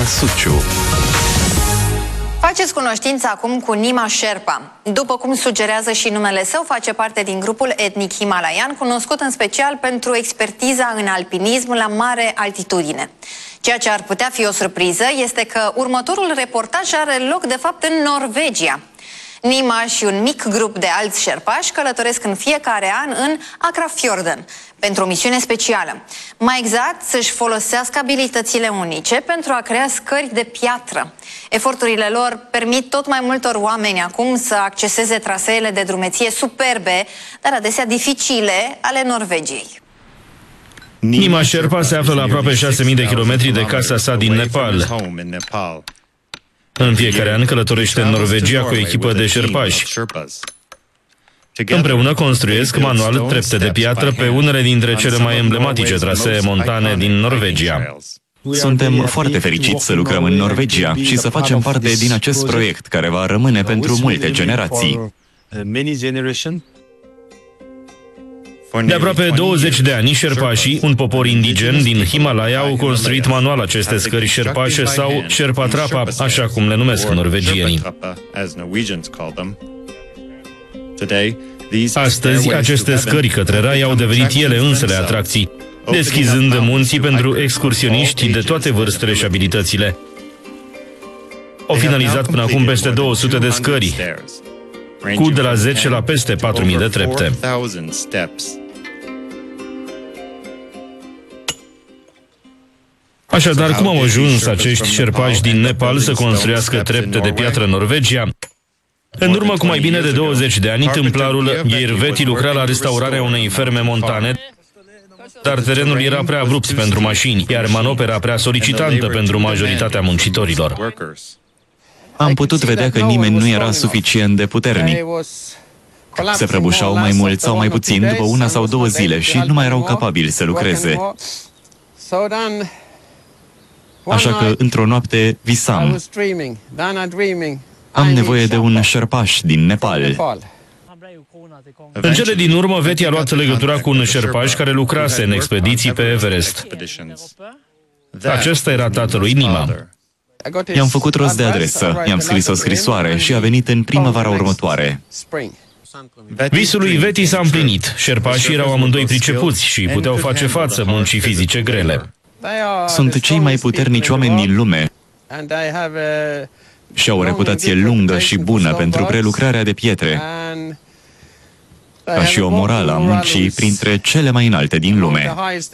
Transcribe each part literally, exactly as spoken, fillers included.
Suciu. Faceți cunoștință acum cu Nima Sherpa. După cum sugerează și numele său, face parte din grupul etnic himalaian, cunoscut în special pentru expertiza în alpinism la mare altitudine. Ceea ce ar putea fi o surpriză este că următorul reportaj are loc de fapt în Norvegia. Nima și un mic grup de alți șerpași călătoresc în fiecare an în Akrafjorden pentru o misiune specială. Mai exact, să-și folosească abilitățile unice pentru a crea scări de piatră. Eforturile lor permit tot mai multor oameni acum să acceseze traseele de drumeție superbe, dar adesea dificile, ale Norvegiei. Nima Sherpa se află la aproape șase mii de kilometri de casa sa din Nepal. În fiecare an călătorește în Norvegia cu o echipă de șerpași. Împreună construiesc manual trepte de piatră pe unele dintre cele mai emblematice trasee montane din Norvegia. Suntem foarte fericiți să lucrăm în Norvegia și să facem parte din acest proiect care va rămâne pentru multe generații. De aproape douăzeci de ani, șerpașii, un popor indigen din Himalaya, au construit manual aceste scări șerpașe sau Sherpa Trapa, așa cum le numesc norvegienii. Astăzi, aceste scări către rai au devenit ele însele atracții, deschizând munții pentru excursioniști de toate vârstele și abilitățile. Au finalizat până acum peste două sute de scări, cu de la zece la peste patru mii de trepte. Așadar, cum au ajuns acești șerpași din Nepal să construiască trepte de piatră în Norvegia? În urmă cu mai bine de douăzeci de ani, tâmplarul Geir Vetti lucra la restaurarea unei ferme montane, dar terenul era prea abrupt pentru mașini, iar manopera prea solicitantă pentru majoritatea muncitorilor. Am putut vedea că nimeni nu era suficient de puternic. Se prăbușau mai mult sau mai puțin după una sau două zile și nu mai erau capabili să lucreze. Așa că, într-o noapte, visam. Am nevoie de un șerpaș din Nepal. În cele din urmă, Vetti a luat legătura cu un șerpaș care lucrase în expediții pe Everest. Acesta era tatălui Nima. I-am făcut rost de adresă, i-am scris o scrisoare și a venit în primăvara următoare. Visul lui Vetti s-a împlinit. Șerpașii erau amândoi pricepuți și puteau face față muncii fizice grele. Sunt cei mai puternici oameni din lume și au o reputație lungă și bună pentru prelucrarea de pietre, ca și o morală a muncii printre cele mai înalte din lume.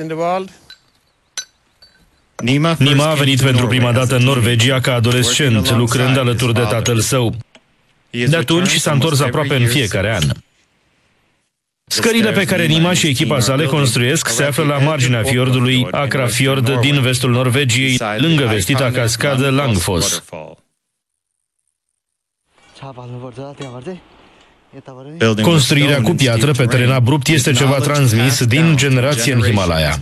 Nima a venit pentru prima dată în Norvegia ca adolescent, lucrând alături de tatăl său. De atunci s-a întors aproape în fiecare an. Scările pe care Nima și echipa sa le construiesc se află la marginea fiordului Akrafjord din vestul Norvegiei, lângă vestita cascadă Langfoss. Construirea cu piatră pe teren abrupt este ceva transmis din generație în Himalaya.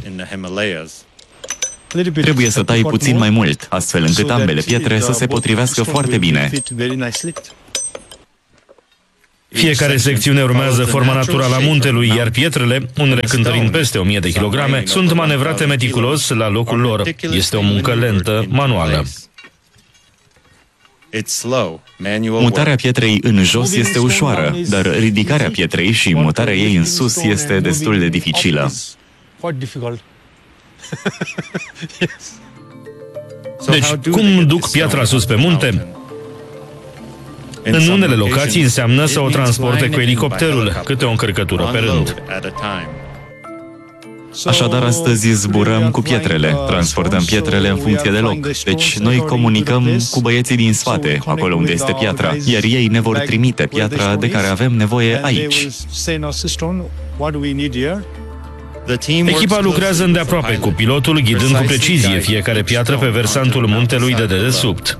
Trebuie să tai puțin mai mult, astfel încât ambele pietre să se potrivească foarte bine. Fiecare secțiune urmează forma naturală a muntelui, iar pietrele, unele cântărind peste o mie de kilograme, sunt manevrate meticulos la locul lor. Este o muncă lentă, manuală. Mutarea pietrei în jos este ușoară, dar ridicarea pietrei și mutarea ei în sus este destul de dificilă. Deci, cum duc piatra sus pe munte? În unele locații înseamnă să o transporte cu elicopterul, câte o încărcătură pe rând. Așadar, astăzi zburăm cu pietrele, transportăm pietrele în funcție de loc. Deci, noi comunicăm cu băieții din spate, acolo unde este piatra, iar ei ne vor trimite piatra de care avem nevoie aici. Echipa lucrează îndeaproape cu pilotul, ghidând cu precizie fiecare piatră pe versantul muntelui de dedesubt.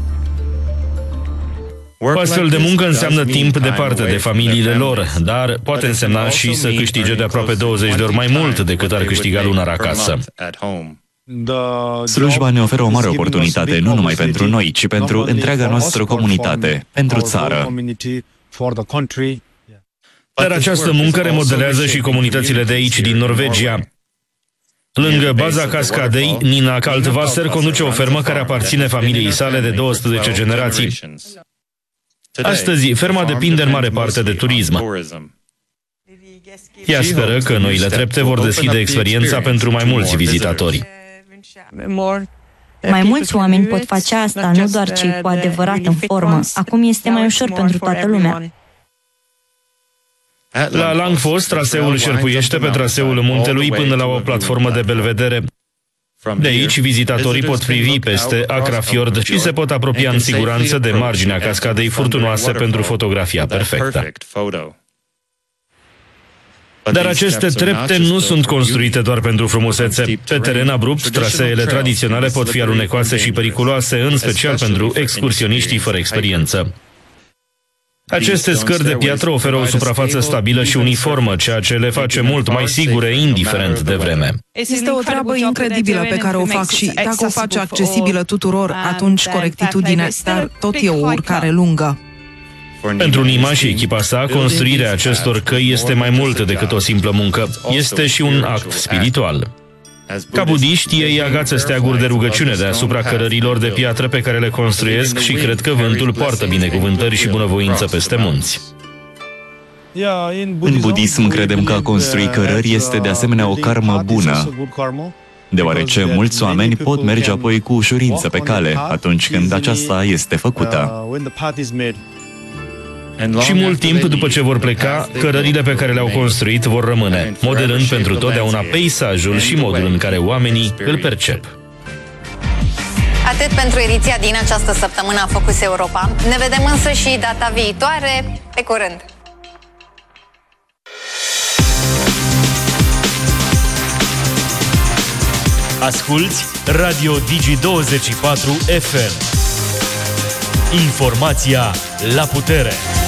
O astfel de muncă înseamnă timp departe de familiile lor, dar poate însemna și să câștige de aproape douăzeci de ori mai mult decât ar câștiga lunar acasă. Slujba ne oferă o mare oportunitate, nu numai pentru noi, ci pentru întreaga noastră comunitate, pentru țară. Dar această muncă remodelează și comunitățile de aici, din Norvegia. Lângă baza cascadei, Nina Kaltwasser conduce o fermă care aparține familiei sale de douăsprezece generații. Astăzi, ferma depinde în mare parte de turism. Ea speră că noile trepte vor deschide experiența pentru mai mulți vizitatori. Mai mulți oameni pot face asta, nu doar cei cu adevărat în formă. Acum este mai ușor pentru toată lumea. La Langfoss, traseul șerpuiește pe traseul muntelui până la o platformă de belvedere. De aici, vizitatorii pot privi peste Accra Fjord și se pot apropia în siguranță de marginea cascadei furtunoase pentru fotografia perfectă. Dar aceste trepte nu sunt construite doar pentru frumusețe. Pe teren abrupt, traseele tradiționale pot fi alunecoase și periculoase, în special pentru excursioniștii fără experiență. Aceste scări de piatră oferă o suprafață stabilă și uniformă, ceea ce le face mult mai sigure, indiferent de vreme. Este o treabă incredibilă pe care o fac și dacă o faci accesibilă tuturor, atunci corectitudine, dar tot e o urcare lungă. Pentru Nima și echipa sa, construirea acestor căi este mai mult decât o simplă muncă. Este și un act spiritual. Ca budiști, ei agață steaguri de rugăciune deasupra cărărilor de piatră pe care le construiesc și cred că vântul poartă binecuvântări și bunăvoință peste munți. În budism credem că a construi cărări este de asemenea o karmă bună, deoarece mulți oameni pot merge apoi cu ușurință pe cale atunci când aceasta este făcută. Și mult timp după ce vor pleca, cărările pe care le-au construit vor rămâne, modelând pentru totdeauna peisajul și modul în care oamenii îl percep. Atât pentru ediția din această săptămână a Focus Europa. Ne vedem însă și data viitoare. Pe curând! Asculți Radio Digi douăzeci și patru F M. Informația la putere.